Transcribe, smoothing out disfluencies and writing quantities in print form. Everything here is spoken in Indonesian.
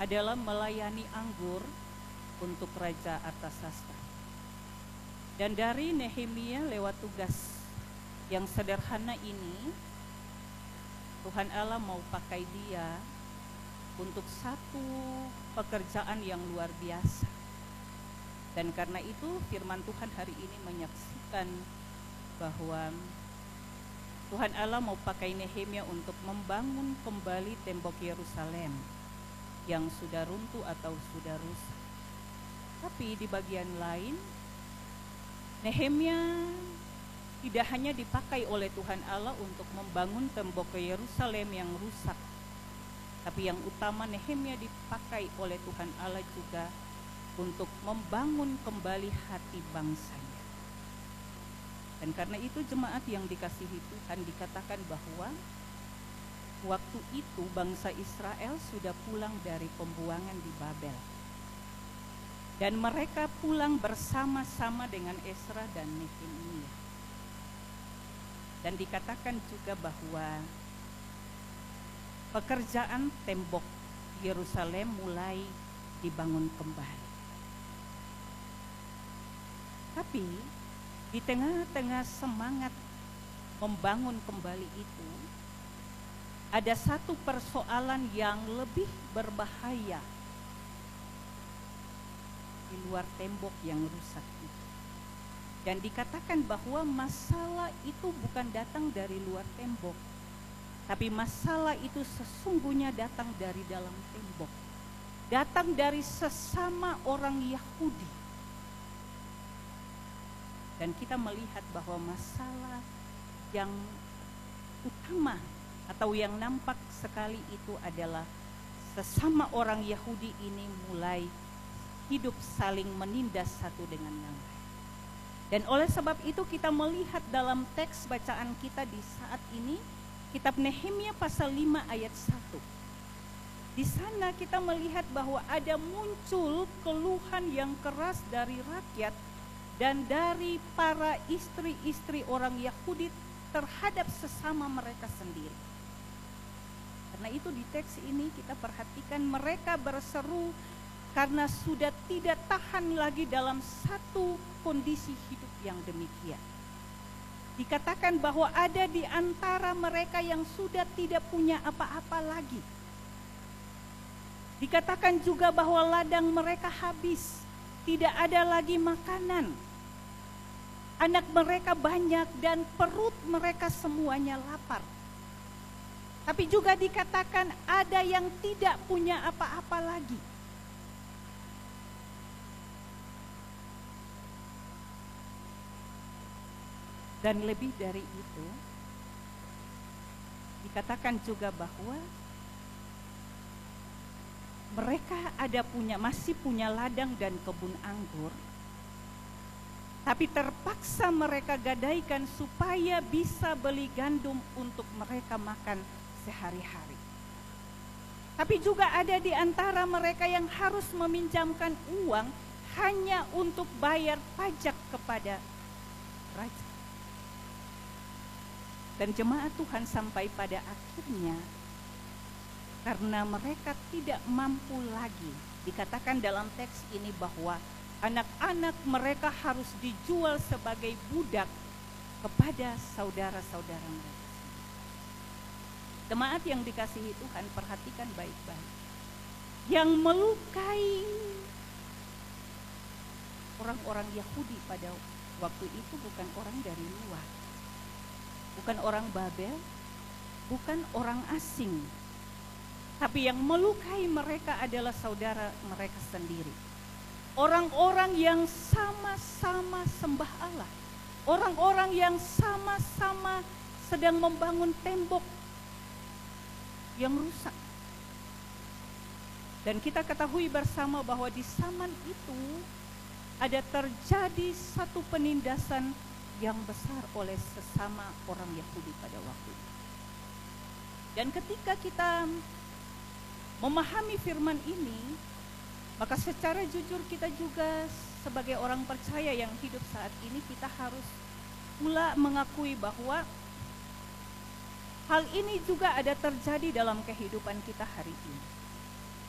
adalah melayani anggur untuk Raja Artasasta. Dan dari Nehemia lewat tugas yang sederhana ini, Tuhan Allah mau pakai dia untuk satu pekerjaan yang luar biasa. Dan karena itu firman Tuhan hari ini menyaksikan bahwa Tuhan Allah mau pakai Nehemia untuk membangun kembali tembok Yerusalem yang sudah runtuh atau sudah rusak. Tapi di bagian lain, Nehemia tidak hanya dipakai oleh Tuhan Allah untuk membangun tembok Yerusalem yang rusak, tapi yang utama Nehemia dipakai oleh Tuhan Allah juga untuk membangun kembali hati bangsanya. Dan karena itu jemaat yang dikasihi Tuhan, dikatakan bahwa waktu itu bangsa Israel sudah pulang dari pembuangan di Babel. Dan mereka pulang bersama-sama dengan Ezra dan Nehemia. Dan dikatakan juga bahwa pekerjaan tembok Yerusalem mulai dibangun kembali. Tapi di tengah-tengah semangat membangun kembali itu, ada satu persoalan yang lebih berbahaya di luar tembok yang rusak itu. Dan dikatakan bahwa masalah itu bukan datang dari luar tembok, tapi masalah itu sesungguhnya datang dari dalam tembok. Datang dari sesama orang Yahudi. Dan kita melihat bahwa masalah yang utama atau yang nampak sekali itu adalah sesama orang Yahudi ini mulai hidup saling menindas satu dengan yang lain. Dan oleh sebab itu kita melihat dalam teks bacaan kita di saat ini, kitab Nehemia pasal 5 ayat 1. Di sana kita melihat bahwa ada muncul keluhan yang keras dari rakyat dan dari para istri-istri orang Yahudi terhadap sesama mereka sendiri. Karena itu di teks ini kita perhatikan mereka berseru karena sudah tidak tahan lagi dalam satu kondisi hidup yang demikian. Dikatakan bahwa ada di antara mereka yang sudah tidak punya apa-apa lagi. Dikatakan juga bahwa ladang mereka habis, tidak ada lagi makanan. Anak mereka banyak dan perut mereka semuanya lapar. Tapi juga dikatakan ada yang tidak punya apa-apa lagi. Dan lebih dari itu, dikatakan juga bahwa mereka masih punya ladang dan kebun anggur, tapi terpaksa mereka gadaikan supaya bisa beli gandum untuk mereka makan sehari-hari. Tapi juga ada di antara mereka yang harus meminjamkan uang hanya untuk bayar pajak kepada raja. Dan jemaat Tuhan sampai pada akhirnya, karena mereka tidak mampu lagi, dikatakan dalam teks ini bahwa anak-anak mereka harus dijual sebagai budak kepada saudara-saudara mereka. Jemaat yang dikasihi Tuhan, perhatikan baik-baik. Yang melukai orang-orang Yahudi pada waktu itu bukan orang dari luar, bukan orang Babel, bukan orang asing, tapi yang melukai mereka adalah saudara mereka sendiri. Orang-orang yang sama-sama sembah Allah, orang-orang yang sama-sama sedang membangun tembok yang rusak. Dan kita ketahui bersama bahwa di zaman itu ada terjadi satu penindasan yang besar oleh sesama orang Yahudi pada waktu itu. Dan ketika kita memahami firman ini, maka secara jujur kita juga sebagai orang percaya yang hidup saat ini, kita harus pula mengakui bahwa hal ini juga ada terjadi dalam kehidupan kita hari ini.